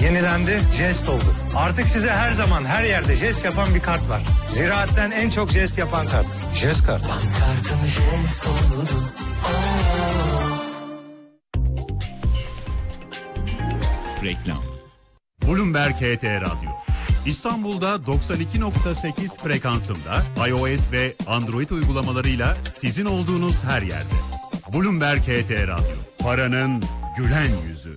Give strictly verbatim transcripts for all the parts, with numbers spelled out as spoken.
yenilendi, jest oldu. Artık size her zaman her yerde jest yapan bir kart var. Ziraat'ten en çok jest yapan kart. Jest kart. Kartın jest oldu. Reklam. Bloomberg H T Radyo. İstanbul'da doksan iki nokta sekiz frekansında iOS ve Android uygulamalarıyla sizin olduğunuz her yerde. Bloomberg H T Radyo. Paranın gülen yüzü.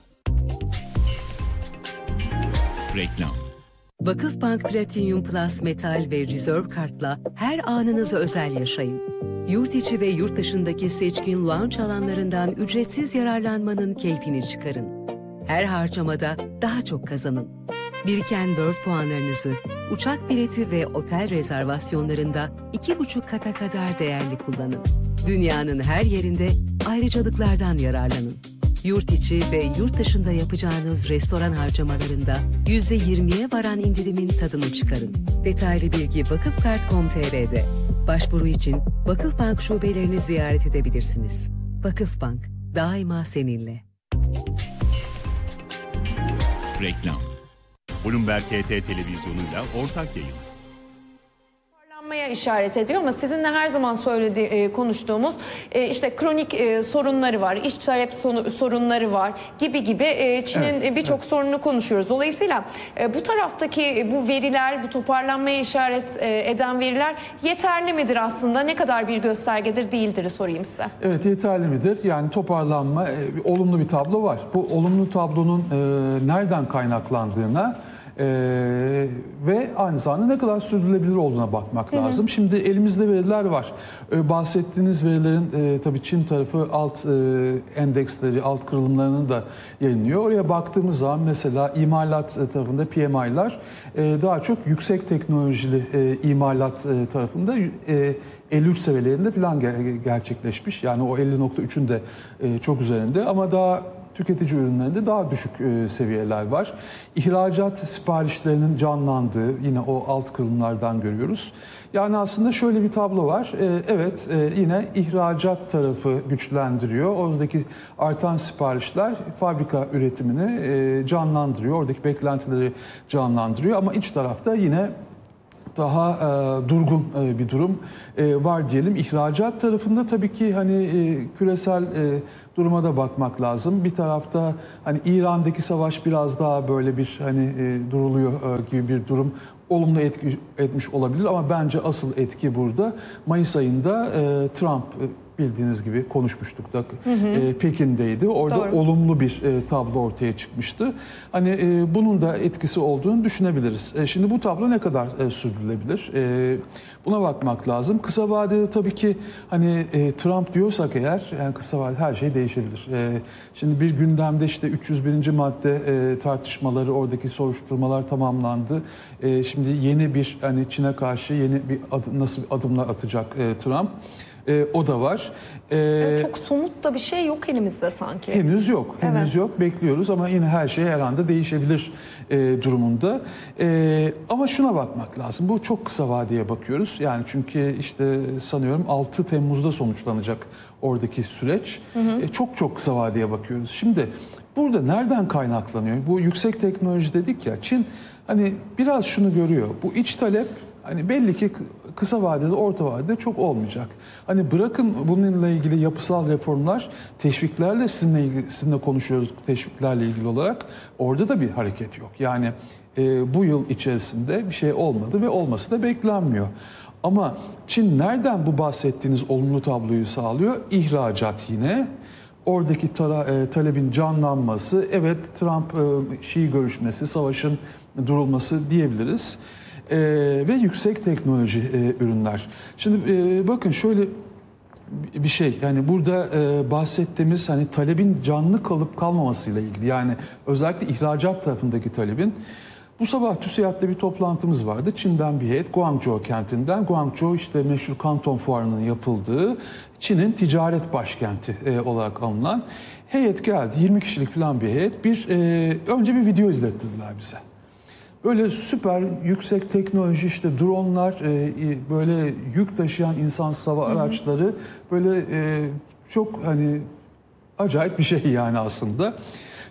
Reklam. Vakıfbank Platinum Plus Metal ve Reserve Kart'la her anınızı özel yaşayın. Yurt içi ve yurt dışındaki seçkin lounge alanlarından ücretsiz yararlanmanın keyfini çıkarın. Her harcamada daha çok kazanın. Biriken World puanlarınızı uçak bileti ve otel rezervasyonlarında iki buçuk kata kadar değerli kullanın. Dünyanın her yerinde ayrıcalıklardan yararlanın. Yurt içi ve yurt dışında yapacağınız restoran harcamalarında yüzde yirmiye varan indirimin tadını çıkarın. Detaylı bilgi vakıfkart nokta com nokta t r'de. Başvuru için Vakıfbank şubelerini ziyaret edebilirsiniz. Vakıfbank, daima seninle. Reklam. Bloomberg H T televizyonuyla ortak yayın. Toparlanmaya işaret ediyor ama sizinle her zaman söylediği, konuştuğumuz işte kronik sorunları var, iş talep sorunları var gibi gibi Çin'in evet, birçok evet. sorununu konuşuyoruz. Dolayısıyla bu taraftaki bu veriler, bu toparlanmaya işaret eden veriler yeterli midir aslında? Ne kadar bir göstergedir değildir sorayım size. Evet, yeterli midir? Yani toparlanma, olumlu bir tablo var. Bu olumlu tablonun nereden kaynaklandığına Ee, ve aynı zamanda ne kadar sürdürülebilir olduğuna bakmak hı hı. lazım. Şimdi elimizde veriler var. Ee, bahsettiğiniz verilerin e, tabii Çin tarafı alt e, endeksleri, alt kırılımlarını da yayınlıyor. Oraya baktığımız zaman mesela imalat tarafında P M I'lar e, daha çok yüksek teknolojili e, imalat e, tarafında e, elli üç seviyelerinde falan gerçekleşmiş. Yani o elli nokta üçün de e, çok üzerinde ama daha tüketici ürünlerinde daha düşük e, seviyeler var. İhracat siparişlerinin canlandığı yine o alt kırılımlardan görüyoruz. Yani aslında şöyle bir tablo var. E, evet e, yine ihracat tarafı güçlendiriyor. Oradaki artan siparişler fabrika üretimini e, canlandırıyor. Oradaki beklentileri canlandırıyor ama iç tarafta yine daha e, durgun e, bir durum e, var diyelim. İhracat tarafında tabii ki hani e, küresel e, duruma da bakmak lazım. Bir tarafta hani İran'daki savaş biraz daha böyle bir hani e, duruluyor e, gibi bir durum olumlu etki etmiş olabilir ama bence asıl etki burada Mayıs ayında e, Trump e, bildiğiniz gibi konuşmuştuk da hı hı. E, Pekin'deydi. Orada Doğru. olumlu bir e, tablo ortaya çıkmıştı. Hani e, bunun da etkisi olduğunu düşünebiliriz. E, şimdi bu tablo ne kadar e, sürdürülebilir? E, buna bakmak lazım. Kısa vadede tabii ki hani e, Trump diyorsak eğer yani kısa vadede her şey değişebilir. E, şimdi bir gündemde işte üç yüz birinci madde e, tartışmaları, oradaki soruşturmalar tamamlandı. E, şimdi yeni bir hani Çin'e karşı yeni bir adım, nasıl adımlar atacak e, Trump? Ee, o da var. Ee, yani çok somut da bir şey yok elimizde sanki. Henüz yok. Henüz evet. yok. Bekliyoruz ama yine her şey her anda değişebilir e, durumunda. E, ama şuna bakmak lazım. Bu çok kısa vadeye bakıyoruz. Yani çünkü işte sanıyorum altı Temmuz'da sonuçlanacak oradaki süreç. Hı hı. E, çok çok kısa vadeye bakıyoruz. Şimdi burada nereden kaynaklanıyor? Bu yüksek teknoloji dedik ya. Çin hani biraz şunu görüyor. Bu iç talep hani belli ki kısa vadede, orta vadede çok olmayacak. Hani bırakın bununla ilgili yapısal reformlar, teşviklerle sizinle ilgili, sizinle konuşuyoruz teşviklerle ilgili olarak. Orada da bir hareket yok. Yani e, bu yıl içerisinde bir şey olmadı ve olması da beklenmiyor. Ama Çin nereden bu bahsettiğiniz olumlu tabloyu sağlıyor? İhracat yine. Oradaki tara, e, talebin canlanması, evet Trump-Şii görüşmesi, savaşın durulması diyebiliriz. Ee, ve yüksek teknoloji e, ürünler. Şimdi e, bakın şöyle bir şey, yani burada e, bahsettiğimiz hani talebin canlı kalıp kalmamasıyla ilgili, yani özellikle ihracat tarafındaki talebin. Bu sabah TÜSİAD'da bir toplantımız vardı. Çin'den bir heyet, Guangzhou kentinden. Guangzhou işte meşhur Kanton Fuarı'nın yapıldığı Çin'in ticaret başkenti e, olarak alınan heyet geldi. yirmi kişilik falan bir heyet. Bir e, önce bir video izlettirdiler bize. Böyle süper yüksek teknoloji, işte dronlar, böyle yük taşıyan insansız hava araçları, böyle çok hani acayip bir şey yani aslında.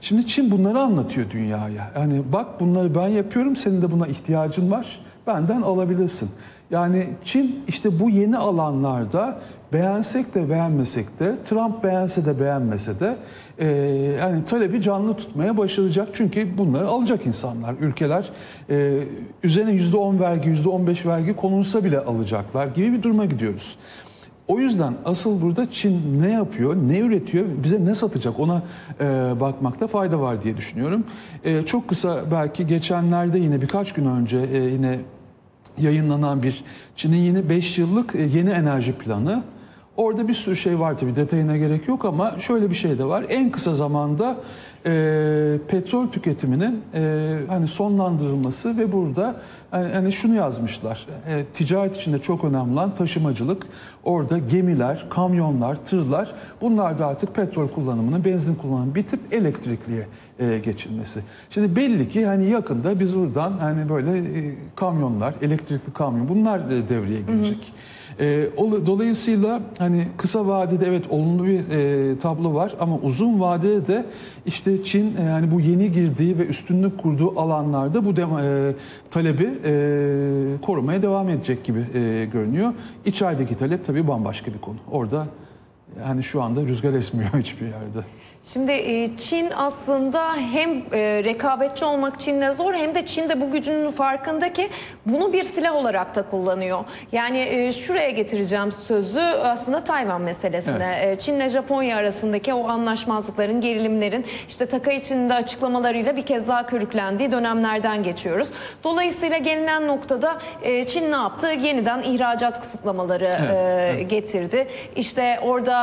Şimdi Çin bunları anlatıyor dünyaya. Yani bak bunları ben yapıyorum, senin de buna ihtiyacın var, benden alabilirsin. Yani Çin işte bu yeni alanlarda beğensek de beğenmesek de, Trump beğense de beğenmese de e, yani talebi canlı tutmaya başlayacak. Çünkü bunları alacak insanlar, ülkeler e, üzerine yüzde on vergi, yüzde on beş vergi konulsa bile alacaklar gibi bir duruma gidiyoruz. O yüzden asıl burada Çin ne yapıyor, ne üretiyor, bize ne satacak ona e, bakmakta fayda var diye düşünüyorum. E, çok kısa belki geçenlerde yine birkaç gün önce e, yine yayınlanan bir Çin'in yeni beş yıllık yeni enerji planı. Orada bir sürü şey var tabii, detayına gerek yok ama şöyle bir şey de var. En kısa zamanda e, petrol tüketiminin e, hani sonlandırılması ve burada hani, hani şunu yazmışlar. E, ticaret içinde çok önemli olan taşımacılık. Orada gemiler, kamyonlar, tırlar, bunlar da artık petrol kullanımının, benzin kullanımının bitip elektrikliye e, geçilmesi. Şimdi belli ki hani yakında biz buradan hani böyle e, kamyonlar, elektrikli kamyon, bunlar de devreye girecek. Hı hı. E, dolayısıyla hani kısa vadede evet olumlu bir e, tablo var ama uzun vadede de işte Çin yani bu yeni girdiği ve üstünlük kurduğu alanlarda bu de, e, talebi e, korumaya devam edecek gibi e, görünüyor. İçerideki talep tabii bambaşka bir konu. Orada yani şu anda rüzgar esmiyor hiçbir yerde. Şimdi Çin aslında hem rekabetçi olmak Çin'le zor, hem de Çin de bu gücünün farkında ki bunu bir silah olarak da kullanıyor. Yani şuraya getireceğim sözü, aslında Tayvan meselesine. Evet. Çin'le Japonya arasındaki o anlaşmazlıkların, gerilimlerin işte Takaichi'nin de açıklamalarıyla bir kez daha körüklendiği dönemlerden geçiyoruz. Dolayısıyla gelinen noktada Çin ne yaptı? Yeniden ihracat kısıtlamaları evet, evet. getirdi. İşte orada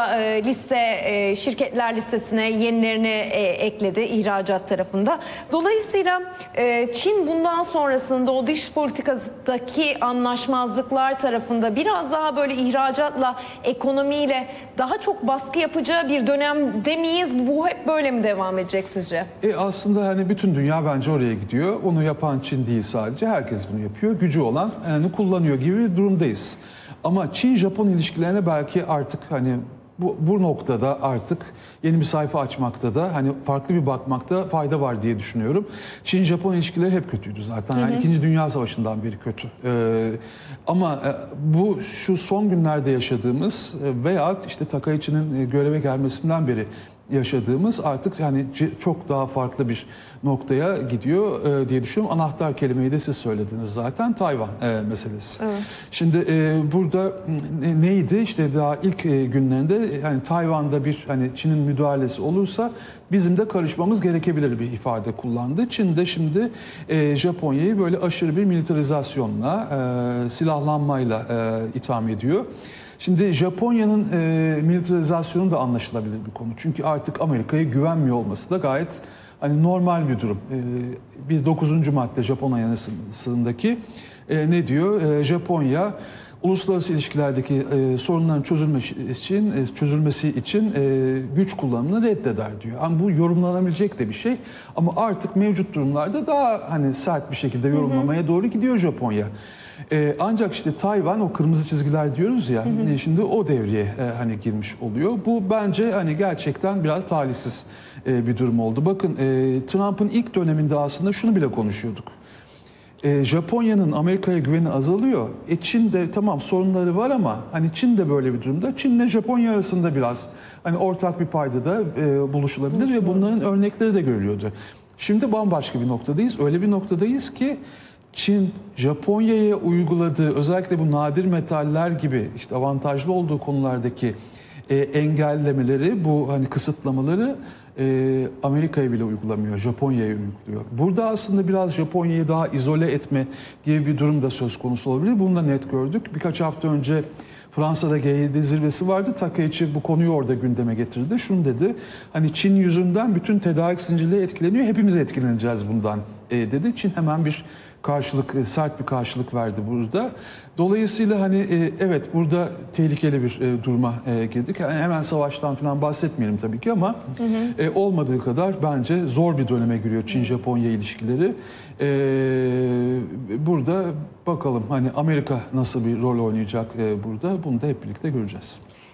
liste, şirketler listesine yenilerini e, ekledi ihracat tarafında. Dolayısıyla e, Çin bundan sonrasında o dış politikadaki anlaşmazlıklar tarafında biraz daha böyle ihracatla, ekonomiyle daha çok baskı yapacağı bir dönemde miyiz? Bu hep böyle mi devam edecek sizce? E aslında hani bütün dünya bence oraya gidiyor. Onu yapan Çin değil sadece. Herkes bunu yapıyor. Gücü olan yani kullanıyor gibi bir durumdayız. Ama Çin-Japon ilişkilerine belki artık hani Bu, bu noktada artık yeni bir sayfa açmakta da hani farklı bir bakmakta fayda var diye düşünüyorum. Çin-Japon ilişkileri hep kötüydü zaten. Yani hı hı. İkinci Dünya Savaşı'ndan beri kötü. Ee, ama bu şu son günlerde yaşadığımız veya işte Takaichi'nin göreve gelmesinden beri yaşadığımız artık yani çok daha farklı bir noktaya gidiyor e, diye düşünüyorum. Anahtar kelimeyi de siz söylediniz zaten, Tayvan e, meselesi. Evet. Şimdi e, burada e, neydi? İşte daha ilk e, günlerinde yani Tayvan'da bir hani Çin'in müdahalesi olursa bizim de karışmamız gerekebilir bir ifade kullandı. Çin de şimdi e, Japonya'yı böyle aşırı bir militarizasyonla, e, silahlanmayla e, itham ediyor. Şimdi Japonya'nın e, militarizasyonu da anlaşılabilir bir konu. Çünkü artık Amerika'ya güvenmiyor olması da gayet hani normal bir durum. E, bir dokuzuncu madde Japon Anayasası'ndaki e, ne diyor? E, Japonya uluslararası ilişkilerdeki e, sorunların çözülmesi için e, çözülmesi için e, güç kullanımını reddeder diyor. Yani bu yorumlanabilecek de bir şey ama artık mevcut durumlarda daha hani sert bir şekilde yorumlamaya doğru gidiyor Japonya. Ee, ancak işte Tayvan, o kırmızı çizgiler diyoruz ya, hı hı. şimdi o devreye e, hani girmiş oluyor. Bu bence hani gerçekten biraz talihsiz e, bir durum oldu. Bakın e, Trump'ın ilk döneminde aslında şunu bile konuşuyorduk. E, Japonya'nın Amerika'ya güveni azalıyor. E, Çin'de tamam sorunları var ama hani Çin de böyle bir durumda. Çin'le Japonya arasında biraz hani ortak bir paydada e, buluşulabilir Buluşma. ve bunların örnekleri de görülüyordu. Şimdi bambaşka bir noktadayız. Öyle bir noktadayız ki Çin, Japonya'ya uyguladığı özellikle bu nadir metaller gibi işte avantajlı olduğu konulardaki e, engellemeleri, bu hani kısıtlamaları e, Amerika'ya bile uygulamıyor, Japonya'ya uyguluyor. Burada aslında biraz Japonya'yı daha izole etme gibi bir durum da söz konusu olabilir. Bunu da net gördük. Birkaç hafta önce Fransa'da G yedi zirvesi vardı. Takaichi bu konuyu orada gündeme getirdi. Şunu dedi, hani Çin yüzünden bütün tedarik zincirleri etkileniyor, hepimiz etkileneceğiz bundan e, dedi. Çin hemen bir karşılık, sert bir karşılık verdi burada. Dolayısıyla hani e, evet burada tehlikeli bir e, duruma e, girdik. Yani hemen savaştan falan bahsetmeyelim tabii ki ama hı hı. E, olmadığı kadar bence zor bir döneme giriyor Çin-Japonya ilişkileri. E, burada bakalım hani Amerika nasıl bir rol oynayacak e, burada, bunu da hep birlikte göreceğiz.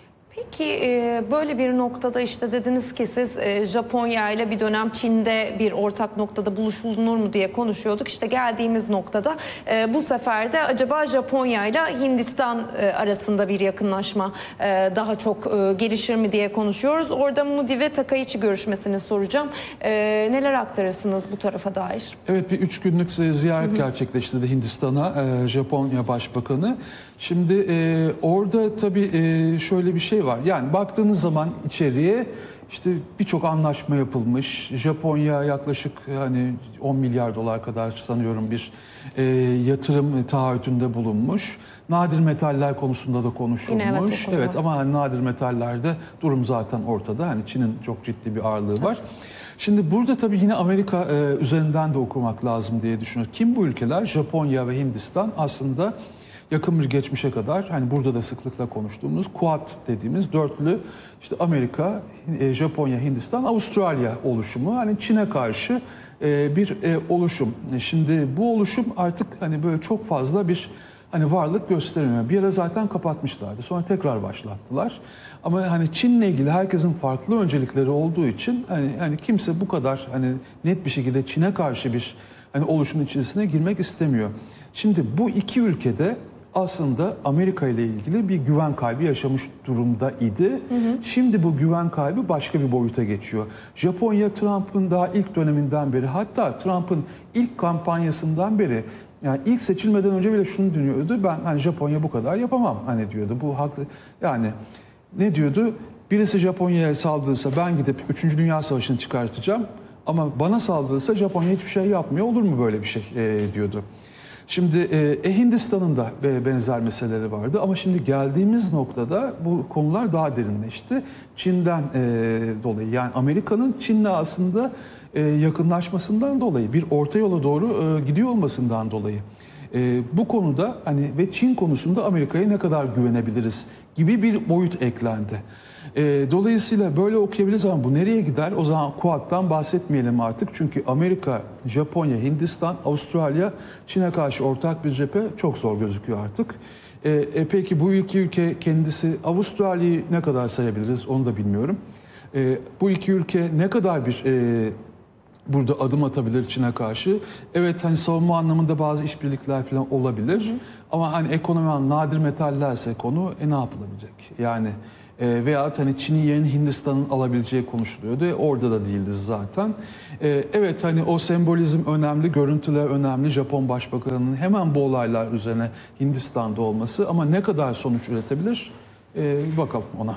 Peki e, böyle bir noktada işte dediniz ki siz e, Japonya ile bir dönem Çin'de bir ortak noktada buluşulur mu diye konuşuyorduk. İşte geldiğimiz noktada e, bu sefer de acaba Japonya ile Hindistan e, arasında bir yakınlaşma e, daha çok e, gelişir mi diye konuşuyoruz. Orada Modi ve Takaichi görüşmesini soracağım. E, neler aktarırsınız bu tarafa dair? Evet, bir üç günlük ziyaret hı hı. gerçekleştirdi Hindistan'a e, Japonya Başbakanı. Şimdi e, orada tabii e, şöyle bir şey var. Yani baktığınız zaman içeriye işte birçok anlaşma yapılmış. Japonya yaklaşık hani on milyar dolar kadar sanıyorum bir e, yatırım taahhütünde bulunmuş. Nadir metaller konusunda da konuşulmuş. Yine evet, evet ama hani nadir metallerde durum zaten ortada. Hani Çin'in çok ciddi bir ağırlığı tabii. var. Şimdi burada tabii yine Amerika e, üzerinden de okumak lazım diye düşünüyorum. Kim bu ülkeler? Japonya ve Hindistan aslında yakın bir geçmişe kadar hani burada da sıklıkla konuştuğumuz Quad dediğimiz dörtlü işte Amerika, e, Japonya, Hindistan, Avustralya oluşumu. Hani Çin'e karşı e, bir e, oluşum. Şimdi bu oluşum artık hani böyle çok fazla bir hani varlık göstermiyor. Bir ara zaten kapatmışlardı. Sonra tekrar başlattılar. Ama hani Çin'le ilgili herkesin farklı öncelikleri olduğu için hani hani kimse bu kadar hani net bir şekilde Çin'e karşı bir hani oluşumun içerisine girmek istemiyor. Şimdi bu iki ülkede aslında Amerika ile ilgili bir güven kaybı yaşamış durumda idi. Hı hı. Şimdi bu güven kaybı başka bir boyuta geçiyor. Japonya Trump'ın daha ilk döneminden beri, hatta Trump'ın ilk kampanyasından beri, yani ilk seçilmeden önce bile şunu düşünüyordu. Ben hani Japonya bu kadar yapamam hani diyordu. Bu haklı. Yani ne diyordu? Birisi Japonya'ya saldırırsa ben gidip üçüncü Dünya Savaşı'nı çıkartacağım. Ama bana saldırırsa Japonya hiçbir şey yapmıyor. Olur mu böyle bir şey e, diyordu. Şimdi e, Hindistan'ın da benzer meseleleri vardı. Ama şimdi geldiğimiz noktada bu konular daha derinleşti. Çin'den e, dolayı, yani Amerika'nın Çin'le aslında e, yakınlaşmasından dolayı, bir orta yola doğru e, gidiyor olmasından dolayı. E, bu konuda hani ve Çin konusunda Amerika'ya ne kadar güvenebiliriz gibi bir boyut eklendi. E, dolayısıyla böyle okuyabiliriz ama bu nereye gider? O zaman Quad'dan bahsetmeyelim artık. Çünkü Amerika, Japonya, Hindistan, Avustralya, Çin'e karşı ortak bir cephe çok zor gözüküyor artık. E, e, peki bu iki ülke kendisi, Avustralya'yı ne kadar sayabiliriz onu da bilmiyorum. E, bu iki ülke ne kadar bir e, burada adım atabilir Çin'e karşı? Evet, hani savunma anlamında bazı işbirlikler falan olabilir. Hı hı. Ama hani ekonomi, nadir metallerse konu e, ne yapılabilecek? Yani e, veya hani Çin'in yerini Hindistan'ın alabileceği konuşuluyordu. E, orada da değildi zaten. E, evet, hani o sembolizm önemli, görüntüler önemli. Japon Başbakanı'nın hemen bu olaylar üzerine Hindistan'da olması, ama ne kadar sonuç üretebilir? E, bakalım ona.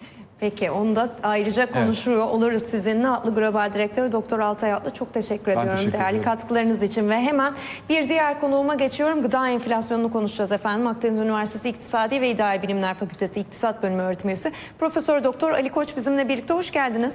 Peki, onu da ayrıca konuşuyor evet. oluruz sizinle. Atlı Global Direktörü Doktor Altay Atlı, çok teşekkür ben ediyorum teşekkür değerli ederim. katkılarınız için. Ve hemen bir diğer konuğuma geçiyorum. Gıda enflasyonunu konuşacağız efendim. Akdeniz Üniversitesi İktisadi ve İdari Bilimler Fakültesi İktisat Bölümü öğretim üyesi Profesör Doktor Ali Koç bizimle birlikte. Hoş geldiniz.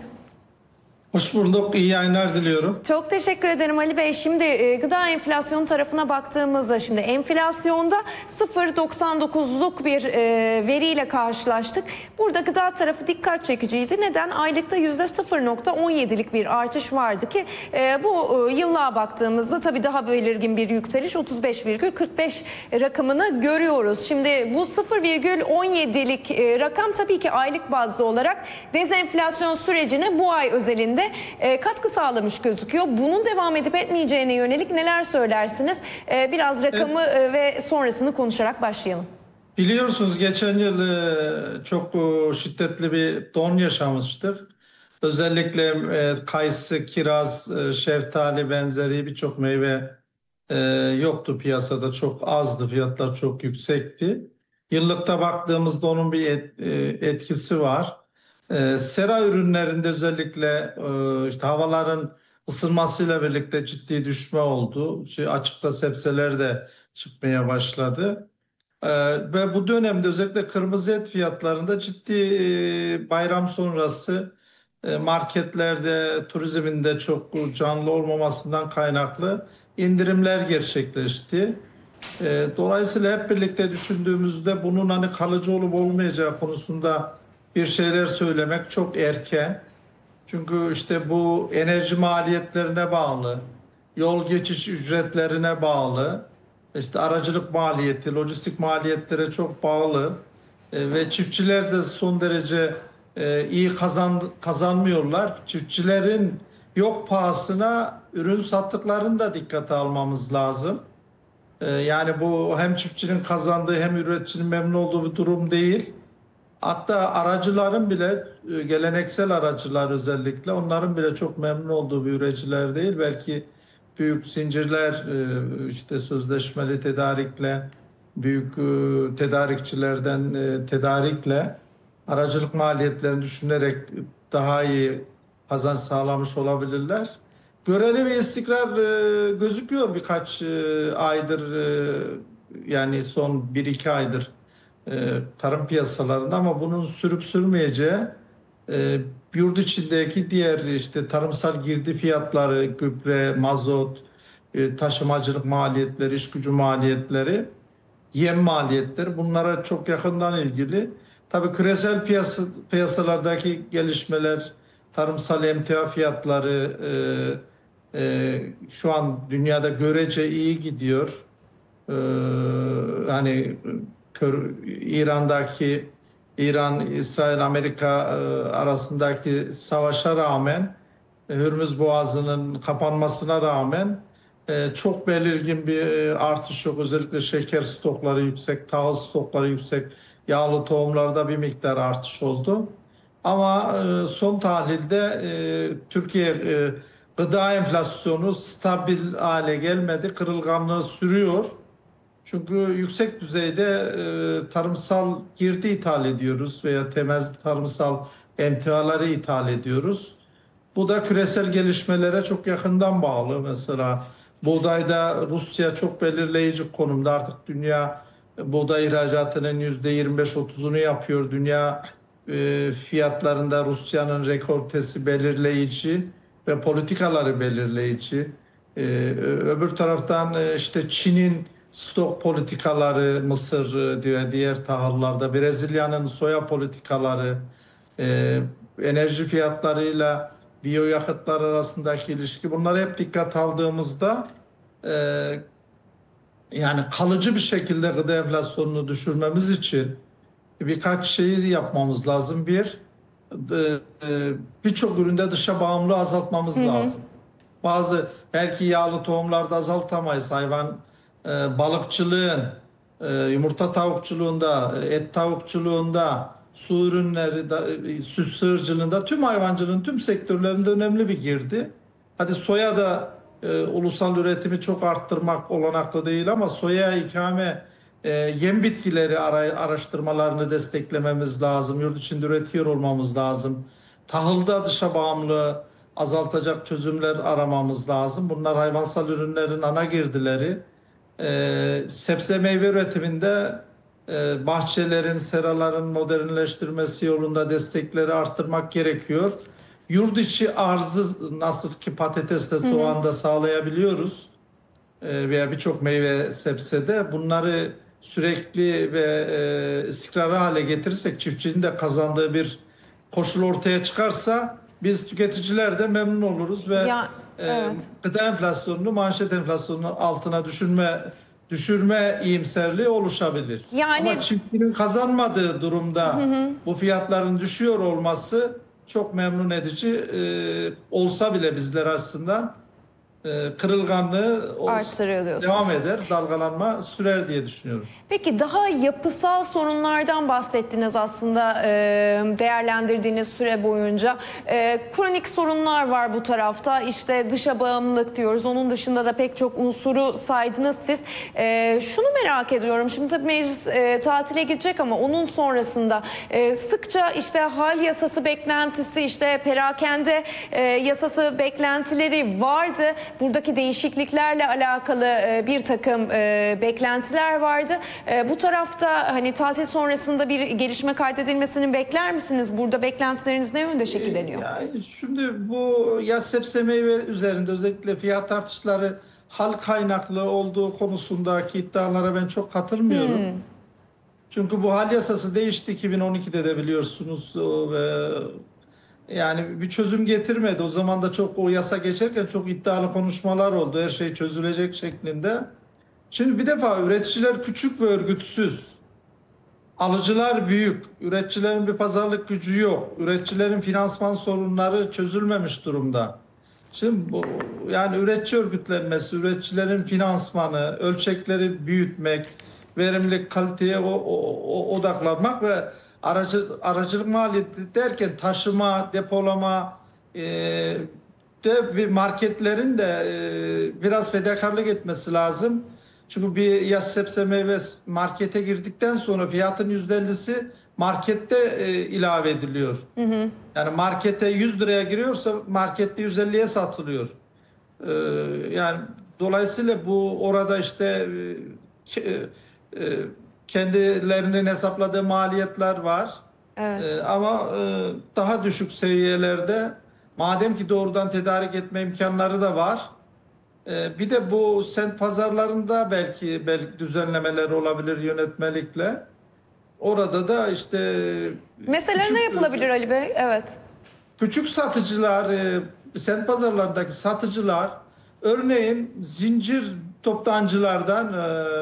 Hoş bulduk. İyi yayınlar diliyorum. Çok teşekkür ederim Ali Bey. Şimdi e, gıda enflasyonu tarafına baktığımızda şimdi enflasyonda sıfır virgül doksan dokuzluk bir e, veriyle karşılaştık. Burada gıda tarafı dikkat çekiciydi. Neden? Aylıkta yüzde sıfır virgül on yedilik bir artış vardı ki e, bu e, yıllığa baktığımızda tabii daha belirgin bir yükseliş, otuz beş virgül kırk beş rakamını görüyoruz. Şimdi bu sıfır virgül on yedilik e, rakam tabii ki aylık bazlı olarak dezenflasyon sürecine bu ay özelinde E, katkı sağlamış gözüküyor. Bunun devam edip etmeyeceğine yönelik neler söylersiniz? E, biraz rakamı evet. e, ve sonrasını konuşarak başlayalım. Biliyorsunuz geçen yıl e, çok e, şiddetli bir don yaşamıştık. Özellikle e, kayısı, kiraz, e, şeftali benzeri birçok meyve e, yoktu piyasada. Çok azdı, fiyatlar çok yüksekti. Yıllıkta baktığımızda onun bir et, e, etkisi var. Ee, sera ürünlerinde özellikle e, işte havaların ısınmasıyla birlikte ciddi düşme oldu. İşte açıkta sebzeler de çıkmaya başladı. Ee, ve bu dönemde özellikle kırmızı et fiyatlarında ciddi e, bayram sonrası e, marketlerde, turizmin de çok canlı olmamasından kaynaklı indirimler gerçekleşti. E, dolayısıyla hep birlikte düşündüğümüzde bunun hani kalıcı olup olmayacağı konusunda bir şeyler söylemek çok erken. Çünkü işte bu enerji maliyetlerine bağlı, yol geçiş ücretlerine bağlı, işte aracılık maliyeti, lojistik maliyetlere çok bağlı. E, ve çiftçiler de son derece e, iyi kazan, kazanmıyorlar. Çiftçilerin yok pahasına ürün sattıklarını da dikkate almamız lazım. E, yani bu hem çiftçinin kazandığı hem üreticinin memnun olduğu bir durum değil. Hatta aracıların bile, e, geleneksel aracılar özellikle, onların bile çok memnun olduğu bir üreticiler değil. Belki büyük zincirler, e, işte sözleşmeli tedarikle, büyük e, tedarikçilerden e, tedarikle aracılık maliyetlerini düşünerek daha iyi kazanç sağlamış olabilirler. Göreli bir istikrar e, gözüküyor birkaç e, aydır, e, yani son bir iki aydır e, tarım piyasalarında, ama bunun sürüp sürmeyeceği, e, yurt içindeki diğer işte tarımsal girdi fiyatları, gübre, mazot, e, taşımacılık maliyetleri, iş gücü maliyetleri, yem maliyetleri, bunlara çok yakından ilgili. Tabii küresel piyasa, piyasalardaki gelişmeler, tarımsal emtia fiyatları e, e, şu an dünyada görece iyi gidiyor. E, hani İran'daki İran, İsrail, Amerika arasındaki savaşa rağmen, Hürmüz Boğazı'nın kapanmasına rağmen çok belirgin bir artış yok. Özellikle şeker stokları yüksek, tahıl stokları yüksek, yağlı tohumlarda bir miktar artış oldu. Ama son tahlilde Türkiye gıda enflasyonu stabil hale gelmedi, kırılganlığı sürüyor. Çünkü yüksek düzeyde e, tarımsal girdi ithal ediyoruz veya temel tarımsal emtiaları ithal ediyoruz. Bu da küresel gelişmelere çok yakından bağlı. Mesela buğdayda Rusya çok belirleyici konumda. Artık dünya buğday ihracatının yüzde yirmi beş otuzunu yapıyor. Dünya e, fiyatlarında Rusya'nın rekortesi belirleyici ve politikaları belirleyici. E, öbür taraftan e, işte Çin'in stok politikaları, Mısır diye diğer tahıllarda, Brezilya'nın soya politikaları, e, enerji fiyatlarıyla biyoyakıtlar arasındaki ilişki, bunları hep dikkat aldığımızda e, yani kalıcı bir şekilde gıda enflasyonunu düşürmemiz için birkaç şeyi yapmamız lazım. Bir, e, birçok üründe dışa bağımlılığı azaltmamız hı hı. lazım. Bazı belki yağlı tohumlarda azaltamayız, hayvan e, balıkçılığın, e, yumurta tavukçuluğunda, et tavukçuluğunda, su ürünleri, da, e, süt sığırcılığında, tüm hayvancılığın tüm sektörlerinde önemli bir girdi. Hadi soya da e, ulusal üretimi çok arttırmak olanaklı değil, ama soya ikame e, yem bitkileri ara, araştırmalarını desteklememiz lazım. Yurt içinde üretiyor olmamız lazım. Tahılda dışa bağımlılığı azaltacak çözümler aramamız lazım. Bunlar hayvansal ürünlerin ana girdileri. Ee, sebze meyve üretiminde e, bahçelerin, seraların modernleştirmesi yolunda destekleri arttırmak gerekiyor. Yurt içi arzı nasıl ki patatesle, soğanda sağlayabiliyoruz e, veya birçok meyve sebzede, bunları sürekli ve e, istikrarlı hale getirirsek, çiftçinin de kazandığı bir koşul ortaya çıkarsa, biz tüketiciler de memnun oluruz ve ya, evet. e, gıda enflasyonunu manşet enflasyonunun altına düşürme düşürme iyimserliği oluşabilir. Yani... Ama çiftçinin kazanmadığı durumda hı hı. bu fiyatların düşüyor olması çok memnun edici e, olsa bile bizler açısından e, kırılganlığı devam eder, dalgalanma sürer diye düşünüyorum. Peki daha yapısal sorunlardan bahsettiniz aslında e, değerlendirdiğiniz süre boyunca. E, kronik sorunlar var bu tarafta. İşte dışa bağımlılık diyoruz. Onun dışında da pek çok unsuru saydınız siz. E, şunu merak ediyorum. Şimdi tabii meclis e, tatile gidecek, ama onun sonrasında e, sıkça işte hal yasası beklentisi, işte perakende e, yasası beklentileri vardı. Buradaki değişikliklerle alakalı e, bir takım e, beklentiler vardı. E, bu tarafta hani tatil sonrasında bir gelişme kaydedilmesini bekler misiniz? Burada beklentileriniz ne yönde şekilleniyor? Yani şimdi bu yaz sebze meyve üzerinde özellikle fiyat artışları hal kaynaklı olduğu konusundaki iddialara ben çok katılmıyorum. Hmm. Çünkü bu hal yasası değişti iki bin on ikide de biliyorsunuz ve yani bir çözüm getirmedi. O zaman da çok, o yasa geçerken çok iddialı konuşmalar oldu. Her şey çözülecek şeklinde. Şimdi bir defa üreticiler küçük ve örgütsüz. alıcılar büyük, üreticilerin bir pazarlık gücü yok, üreticilerin finansman sorunları çözülmemiş durumda. Şimdi bu, yani üretici örgütlenmesi, üreticilerin finansmanı, ölçekleri büyütmek, verimlilik, kaliteye o, o, o, odaklanmak ve aracı, aracılık maliyeti derken taşıma, depolama, e, de bir marketlerin de e, biraz fedakarlık etmesi lazım. Çünkü bir yaş sebze meyve markete girdikten sonra fiyatın yüzde ellisi markette e, ilave ediliyor. Hı hı. Yani markete yüz liraya giriyorsa markette yüz elliye satılıyor. E, yani dolayısıyla bu orada işte e, e, kendilerinin hesapladığı maliyetler var. Evet. E, ama e, daha düşük seviyelerde madem ki doğrudan tedarik etme imkanları da var. Bir de bu sent pazarlarında belki, belki düzenlemeler olabilir yönetmelikle. Orada da işte... Mesela küçük, ne yapılabilir Ali Bey? Evet. Küçük satıcılar, sent pazarlarındaki satıcılar, örneğin zincir toptancılardan,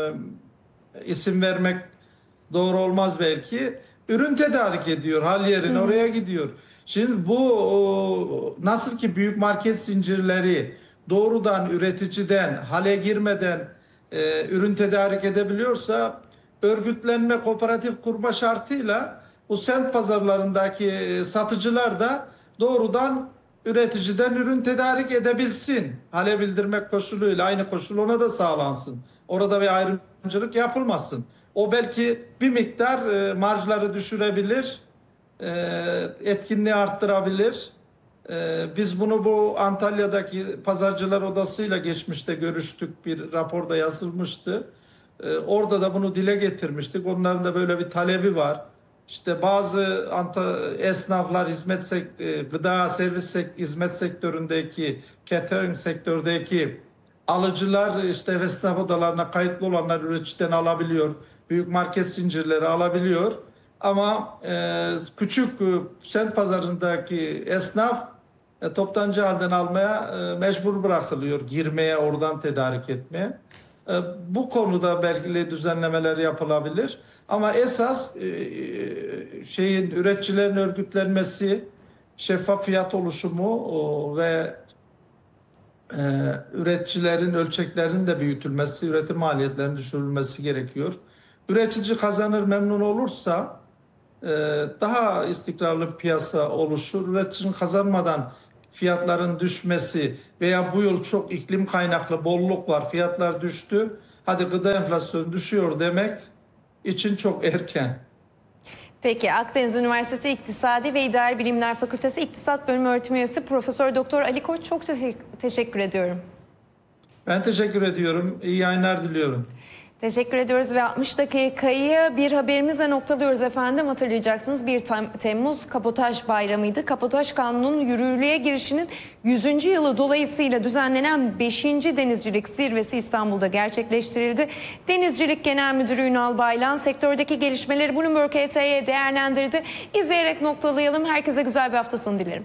isim vermek doğru olmaz belki, ürün tedarik ediyor, hal yerine Hı-hı. oraya gidiyor. Şimdi bu nasıl ki büyük market zincirleri doğrudan üreticiden hale girmeden e, ürün tedarik edebiliyorsa, örgütlenme, kooperatif kurma şartıyla bu semt pazarlarındaki e, satıcılar da doğrudan üreticiden ürün tedarik edebilsin. Hale bildirmek koşuluyla, aynı koşul ona da sağlansın. Orada bir ayrımcılık yapılmasın. O belki bir miktar e, marjları düşürebilir, e, etkinliği arttırabilir. Biz bunu bu Antalya'daki pazarcılar odasıyla geçmişte görüştük, bir raporda yazılmıştı. Orada da bunu dile getirmiştik. Onların da böyle bir talebi var. İşte bazı esnaflar, hizmet sektörü, gıda servis sekt hizmet sektöründeki, catering sektördeki alıcılar işte esnaf odalarına kayıtlı olanlar üreticiden alabiliyor. Büyük market zincirleri alabiliyor. Ama e, küçük e, sent pazarındaki esnaf e, toptancı halden almaya e, mecbur bırakılıyor. Girmeye, oradan tedarik etmeye. E, bu konuda belki düzenlemeler yapılabilir. Ama esas e, şeyin üreticilerin örgütlenmesi, şeffaf fiyat oluşumu o, ve e, üreticilerin ölçeklerinin de büyütülmesi, üretim maliyetlerinin düşürülmesi gerekiyor. Üretici kazanır, memnun olursa daha istikrarlı bir piyasa oluşur. Üreticinin kazanmadan fiyatların düşmesi veya bu yıl çok iklim kaynaklı bolluk var, fiyatlar düştü, hadi gıda enflasyonu düşüyor demek için çok erken. Peki, Akdeniz Üniversitesi İktisadi ve İdari Bilimler Fakültesi İktisat Bölümü öğretim üyesi Profesör Doktor Ali Koç, çok teşekkür ediyorum. Ben teşekkür ediyorum. İyi yayınlar diliyorum. Teşekkür ediyoruz ve altmış dakikayı bir haberimizle noktalıyoruz efendim. Hatırlayacaksınız, bir Temmuz Kabotaj Bayramı'ydı. Kabotaj Kanunu'nun yürürlüğe girişinin yüzüncü yılı dolayısıyla düzenlenen beşinci Denizcilik Zirvesi İstanbul'da gerçekleştirildi. Denizcilik Genel Müdürü Ünal Baylan sektördeki gelişmeleri Bloomberg H T'ye değerlendirdi. İzleyerek noktalayalım. Herkese güzel bir hafta sonu dilerim.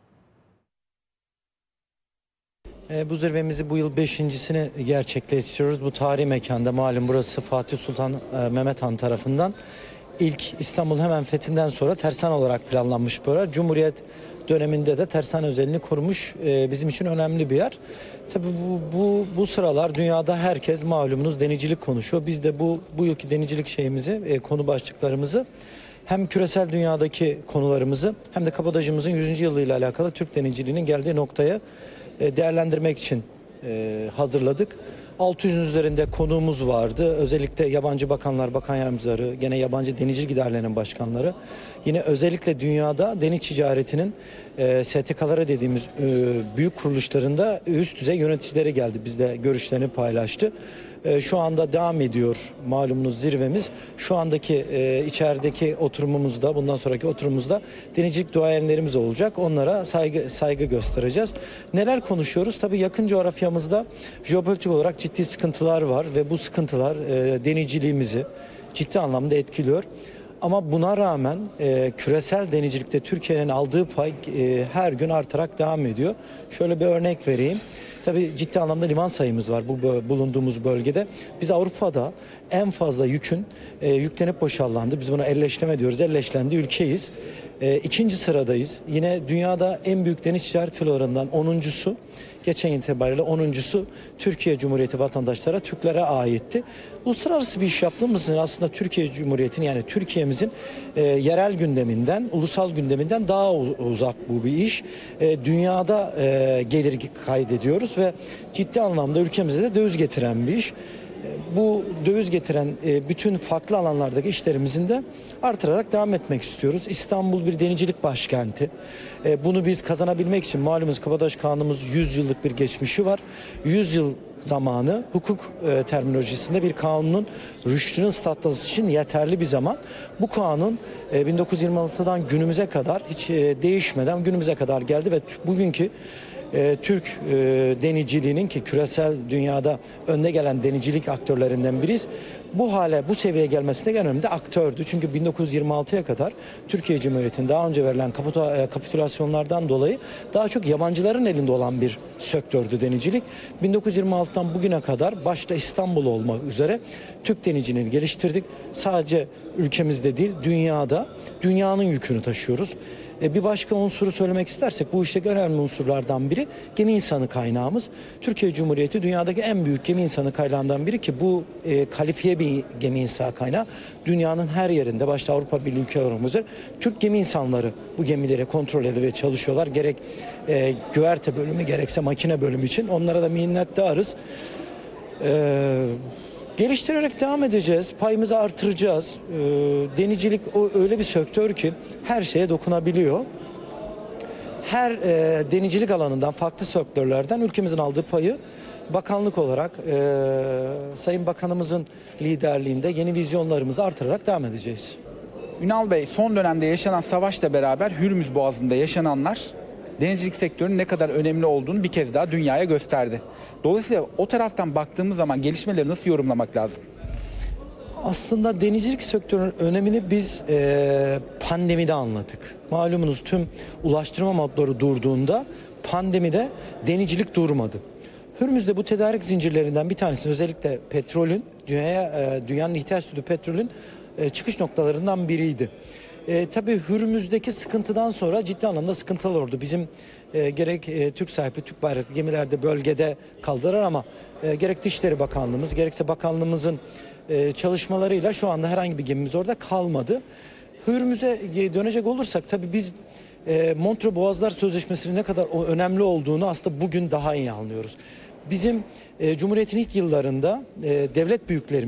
Bu zirvemizi bu yıl beşincisini gerçekleştiriyoruz. Bu tarihi mekanda, malum burası Fatih Sultan Mehmet Han tarafından ilk İstanbul'un hemen fethinden sonra tersane olarak planlanmış bir yer. Cumhuriyet döneminde de tersane özelliğini korumuş, bizim için önemli bir yer. Tabii bu, bu, bu sıralar dünyada herkes malumunuz denizcilik konuşuyor. Biz de bu, bu yılki denizcilik şeyimizi, konu başlıklarımızı hem küresel dünyadaki konularımızı hem de kabotajımızın yüzüncü yılıyla alakalı Türk denizciliğinin geldiği noktaya değerlendirmek için hazırladık. altı yüzün üzerinde konuğumuz vardı. Özellikle yabancı bakanlar, bakan yardımcıları, gene yabancı denizcilik idarelerinin başkanları. Yine özellikle dünyada deniz ticaretinin e, S T K'lara dediğimiz e, büyük kuruluşlarında üst düzey yöneticileri geldi. Bizle görüşlerini paylaştı. E, şu anda devam ediyor malumunuz zirvemiz. Şu andaki e, içerideki oturumumuzda, bundan sonraki oturumumuzda denizcilik duayenlerimiz olacak. Onlara saygı saygı göstereceğiz. Neler konuşuyoruz? Tabii yakın coğrafyamızda jeopolitik olarak ciddi sıkıntılar var ve bu sıkıntılar e, denizciliğimizi ciddi anlamda etkiliyor. Ama buna rağmen e, küresel denizcilikte Türkiye'nin aldığı pay e, her gün artarak devam ediyor. Şöyle bir örnek vereyim. Tabii ciddi anlamda liman sayımız var bu bulunduğumuz bölgede. Biz Avrupa'da en fazla yükün e, yüklenip boşallandı. Biz buna elleşleme diyoruz. Elleşlendi ülkeyiz. E, ikinci sıradayız. Yine dünyada en büyük deniz ticaret filolarından onuncusu. Geçen itibariyle onuncusu Türkiye Cumhuriyeti vatandaşlara, Türklere aitti. Uluslararası bir iş yaptığımız için aslında Türkiye Cumhuriyeti'nin, yani Türkiye'mizin e, yerel gündeminden, ulusal gündeminden daha uzak bu bir iş. E, dünyada e, gelir kaydediyoruz ve ciddi anlamda ülkemize de döviz getiren bir iş. Bu döviz getiren bütün farklı alanlardaki işlerimizin de artırarak devam etmek istiyoruz. İstanbul bir denizcilik başkenti. Bunu biz kazanabilmek için malumunuz Kabataş Kanunumuz yüz yıllık bir geçmişi var. yüz yıl zamanı hukuk terminolojisinde bir kanunun rüştünün ıslatılması için yeterli bir zaman. Bu kanun bin dokuz yüz yirmi altıdan günümüze kadar hiç değişmeden günümüze kadar geldi ve bugünkü E, Türk e, denizciliğinin, ki küresel dünyada önde gelen denizcilik aktörlerinden biriyiz. Bu hale, bu seviyeye gelmesinde en önemli aktördü. Çünkü bin dokuz yüz yirmi altıya kadar Türkiye Cumhuriyeti'nin daha önce verilen kapitula, e, kapitülasyonlardan dolayı daha çok yabancıların elinde olan bir sektördü denizcilik. bin dokuz yüz yirmi altıdan bugüne kadar başta İstanbul olmak üzere Türk denizciliğini geliştirdik. Sadece ülkemizde değil, dünyada dünyanın yükünü taşıyoruz. Bir başka unsuru söylemek istersek bu işteki önemli unsurlardan biri gemi insanı kaynağımız. Türkiye Cumhuriyeti dünyadaki en büyük gemi insanı kaynağından biri ki bu e, kalifiye bir gemi insanı kaynağı. Dünyanın her yerinde başta Avrupa Birliği ülkeleri olmak üzere Türk gemi insanları bu gemileri kontrol ediyor ve çalışıyorlar. Gerek e, güverte bölümü gerekse makine bölümü için onlara da minnettarız. Eee Geliştirerek devam edeceğiz, payımızı artıracağız. Ee, denizcilik o öyle bir sektör ki her şeye dokunabiliyor. Her e, denizcilik alanından, farklı sektörlerden ülkemizin aldığı payı bakanlık olarak e, Sayın Bakanımızın liderliğinde yeni vizyonlarımızı artırarak devam edeceğiz. Ünal Bey, son dönemde yaşanan savaşla beraber Hürmüz Boğazı'nda yaşananlar denizcilik sektörünün ne kadar önemli olduğunu bir kez daha dünyaya gösterdi. Dolayısıyla o taraftan baktığımız zaman gelişmeleri nasıl yorumlamak lazım? Aslında denizcilik sektörünün önemini biz e, pandemide anladık. Malumunuz tüm ulaştırma modları durduğunda pandemide denizcilik durmadı. Hürmüz'de bu tedarik zincirlerinden bir tanesi, özellikle petrolün, dünyaya, e, dünyanın ihtiyaç duyduğu petrolün e, çıkış noktalarından biriydi. E, tabii Hürmüz'deki sıkıntıdan sonra ciddi anlamda sıkıntılar oldu. Bizim e, gerek e, Türk sahibi, Türk bayraklı gemilerde bölgede kaldılar ama e, gerek Dışişleri Bakanlığımız, gerekse bakanlığımızın e, çalışmalarıyla şu anda herhangi bir gemimiz orada kalmadı. Hürmüz'e dönecek olursak tabii biz e, Montreux Boğazlar Sözleşmesi'nin ne kadar o önemli olduğunu aslında bugün daha iyi anlıyoruz. Bizim e, Cumhuriyet'in ilk yıllarında e, devlet büyüklerimiz